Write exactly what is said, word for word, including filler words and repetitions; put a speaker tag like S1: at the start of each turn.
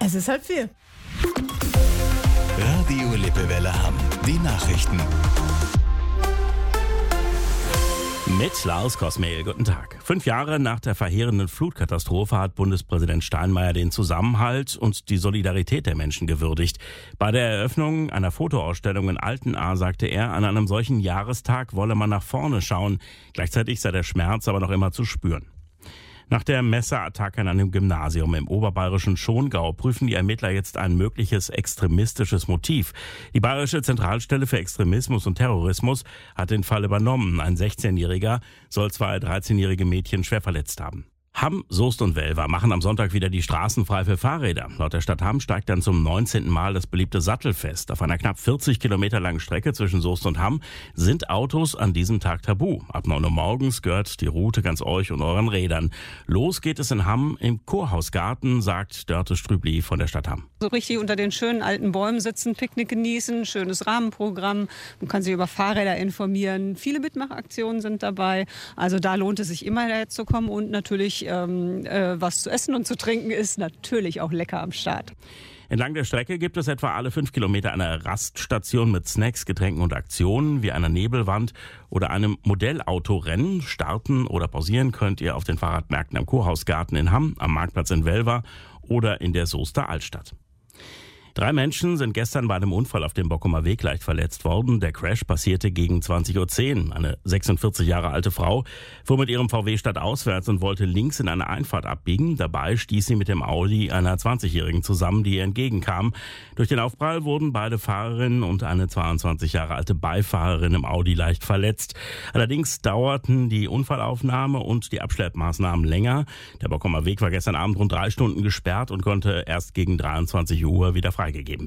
S1: Es ist halb vier.
S2: Radio Lippewelle Hamm. Die Nachrichten.
S3: Mit Lars Kosmehl, guten Tag. Fünf Jahre nach der verheerenden Flutkatastrophe hat Bundespräsident Steinmeier den Zusammenhalt und die Solidarität der Menschen gewürdigt. Bei der Eröffnung einer Fotoausstellung in Altenahr sagte er, an einem solchen Jahrestag wolle man nach vorne schauen. Gleichzeitig sei der Schmerz aber noch immer zu spüren. Nach der Messerattacke an einem Gymnasium im oberbayerischen Schongau prüfen die Ermittler jetzt ein mögliches extremistisches Motiv. Die Bayerische Zentralstelle für Extremismus und Terrorismus hat den Fall übernommen. Ein sechzehnjähriger soll zwei dreizehnjährige Mädchen schwer verletzt haben. Hamm, Soest und Welver machen am Sonntag wieder die Straßen frei für Fahrräder. Laut der Stadt Hamm steigt dann zum neunzehnten Mal das beliebte Sattelfest. Auf einer knapp vierzig Kilometer langen Strecke zwischen Soest und Hamm sind Autos an diesem Tag tabu. Ab neun Uhr morgens gehört die Route ganz euch und euren Rädern. Los geht es in Hamm im Kurhausgarten, sagt Dörte Strübli von der Stadt Hamm.
S4: So richtig unter den schönen alten Bäumen sitzen, Picknick genießen, schönes Rahmenprogramm. Man kann sich über Fahrräder informieren. Viele Mitmachaktionen sind dabei. Also da lohnt es sich immer daher zu kommen und natürlich Ähm, äh, was zu essen und zu trinken ist natürlich auch lecker am Start.
S3: Entlang der Strecke gibt es etwa alle fünf Kilometer eine Raststation mit Snacks, Getränken und Aktionen wie einer Nebelwand oder einem Modellautorennen. Starten oder pausieren könnt ihr auf den Fahrradmärkten am Kurhausgarten in Hamm, am Marktplatz in Welver oder in der Soester Altstadt. Drei Menschen sind gestern bei einem Unfall auf dem Bockumer Weg leicht verletzt worden. Der Crash passierte gegen zwanzig Uhr zehn. Eine sechsundvierzig Jahre alte Frau fuhr mit ihrem V W stadtauswärts und wollte links in eine Einfahrt abbiegen. Dabei stieß sie mit dem Audi einer zwanzigjährigen zusammen, die ihr entgegenkam. Durch den Aufprall wurden beide Fahrerinnen und eine zweiundzwanzig Jahre alte Beifahrerin im Audi leicht verletzt. Allerdings dauerten die Unfallaufnahme und die Abschleppmaßnahmen länger. Der Bockumer Weg war gestern Abend rund drei Stunden gesperrt und konnte erst gegen dreiundzwanzig Uhr wieder freigegeben